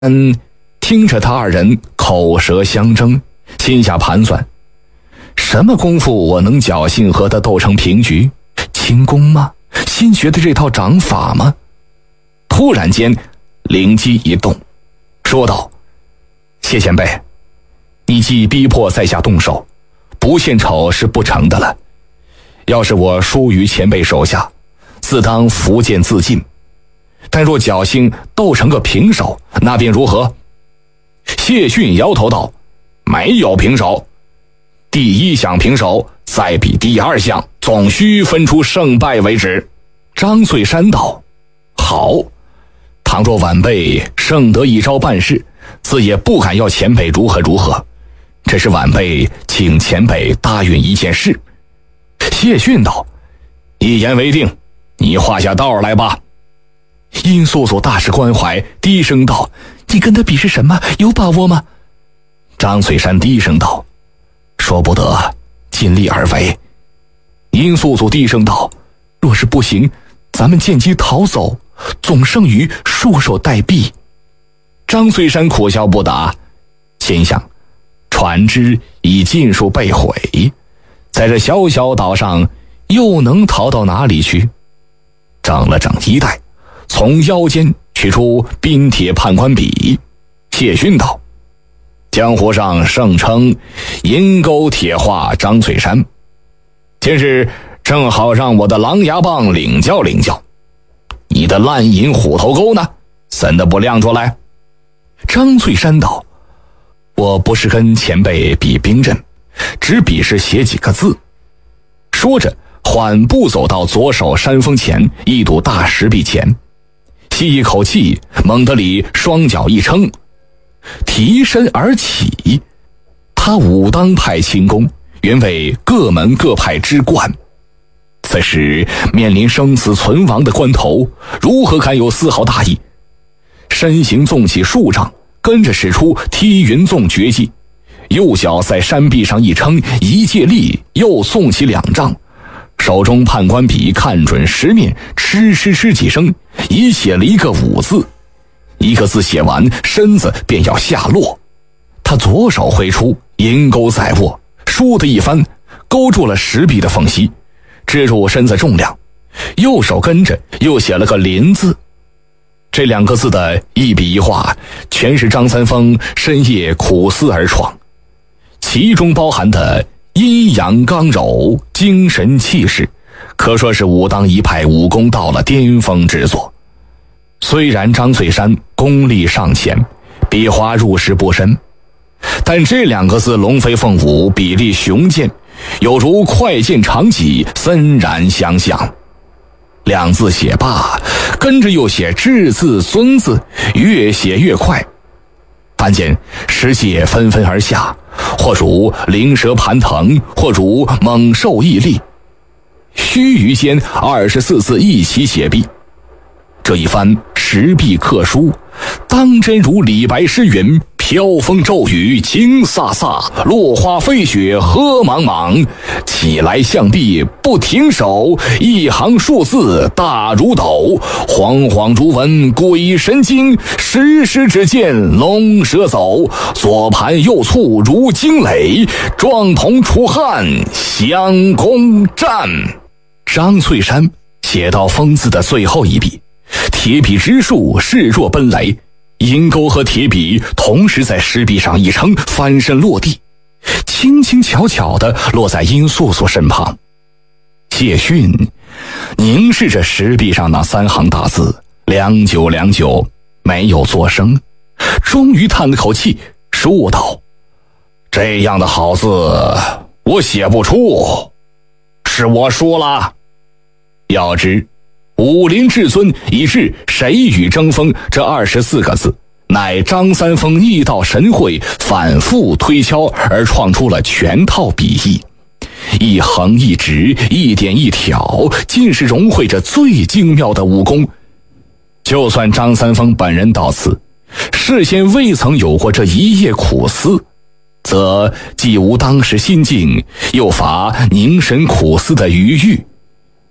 听着他二人口舌相争，心下盘算，什么功夫我能侥幸和他斗成平局？轻功吗？新学的这套掌法吗？突然间灵机一动，说道：谢前辈，你既逼迫在下动手，不献丑是不成的了。要是我输于前辈手下，自当伏剑自尽，但若侥幸斗成个平手，那便如何？谢逊摇头道：没有平手，第一项平手，再比第二项，总需分出胜败为止。张翠山道：好，倘若晚辈胜得一招半式，自也不敢要前辈如何如何，这是晚辈请前辈答应一件事。谢逊道：一言为定，你画下道来吧。殷素素大施关怀，低声道：你跟他比是什么？有把握吗？张翠山低声道：说不得，尽力而为。殷素素低声道：若是不行，咱们见机逃走，总胜于束手待毙。张翠山苦笑不答，心想船只已尽数被毁，在这小小岛上又能逃到哪里去？整了整衣带，从腰间取出冰铁判官笔。谢逊道：江湖上盛称银钩铁画张翠山，今日正好让我的狼牙棒领教领教，你的烂银虎头钩呢？怎的不亮出来？张翠山道：我不是跟前辈比兵刃，只比是写几个字。说着缓步走到左手山峰前一堵大石壁前，吸一口气，猛地里双脚一撑，提身而起。他武当派轻功，原为各门各派之冠，此时面临生死存亡的关头，如何敢有丝毫大意？身形纵起数丈，跟着使出踢云纵绝技，右脚在山壁上一撑，一借力又纵起2丈，手中判官笔看准石面，嗤嗤嗤几声，已写了一个武字。一个字写完，身子便要下落。他左手挥出，银钩在握，倏的一翻，勾住了石壁的缝隙，支住身子重量。右手跟着又写了个林字。这2个字的一笔一画，全是张三丰深夜苦思而创，其中包含的阴阳刚柔、精神气势，可说是武当一派武功到了巅峰之作。虽然张翠山功力尚浅，笔画入石不深，但这2个字龙飞凤舞，比例雄健，有如快剑长戟，森然相向。2字写罢，跟着又写至字尊字，越写越快。但见石屑纷纷而下，或如灵蛇盘腾，或如猛兽屹立。须臾间24字一起写毕。这一番石壁刻书，当真如李白诗云：飘风骤雨惊飒飒，落花飞雪何茫茫，起来象壁不停手，一行数字大如斗，恍恍如闻鬼神经，时时只见龙蛇走，左盘右簇如惊雷，壮同楚汉相攻战。张翠山写到风字的最后一笔，铁笔之术势若奔雷，银钩和铁笔同时在石壁上一撑，翻身落地，轻轻巧巧地落在殷素素身旁。谢逊凝视着石壁上那3行大字，良久良久没有作声，终于叹了口气，说道：这样的好字我写不出，是我输了。要知武林至尊以至谁与争锋这24个字，乃张三丰逆道神会反复推敲而创出了全套笔意，一横一直，一点一挑，尽是融汇着最精妙的武功。就算张三丰本人到此，事先未曾有过这一夜苦思，则既无当时心境，又乏凝神苦思的余裕，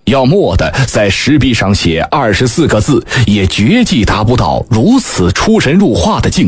要默的在石壁上写24个字，也绝技达不到如此出神入化的境界。